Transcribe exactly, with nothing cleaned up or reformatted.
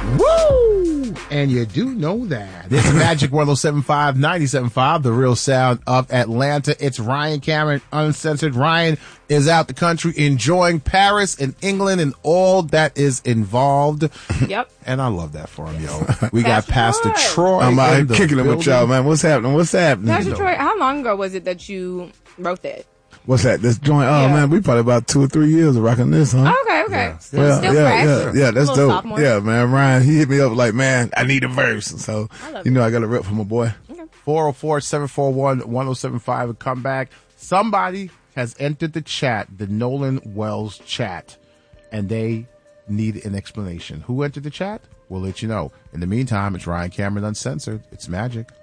Woo! And you do know that. It's Magic one oh seven point five, ninety-seven point five, the real sound of Atlanta. It's Ryan Cameron, Uncensored. Ryan is out the country enjoying Paris and England and all that is involved. Yep. And I love that for him, yo. We got Pastor Troy. Troy. I'm out here in the kicking it with building. y'all, man. What's happening? What's happening? Pastor Troy, how long ago was it that you wrote that? What's that? This joint? Oh, Yeah. man, we probably about two or three years of rocking this, huh? Okay, okay. Yeah. Still, Yeah, still yeah, fresh. yeah, yeah, that's Little dope. sophomore. Yeah, man, Ryan, he hit me up like, man, I need a verse. So, I love you know, I got a rip from my boy. four oh four, seven four one, one oh seven five and come back. Somebody has entered the chat, the Nolan Wells chat, and they need an explanation. Who entered the chat? We'll let you know. In the meantime, it's Ryan Cameron Uncensored. It's Magic.